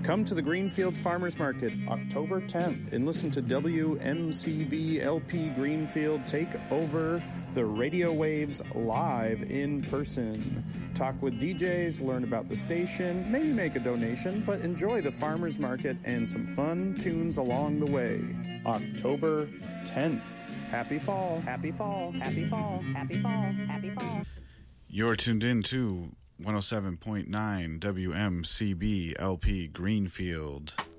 Come to the Greenfield Farmers Market October 10th and listen to WMCB LP Greenfield take over the radio waves live in person. Talk with DJs, learn about the station, maybe make a donation, but enjoy the farmers market and some fun tunes along the way. October 10th. Happy fall. Happy fall. Happy fall. Happy fall. Happy fall. You're tuned in to 107.9 WMCB LP Greenfield.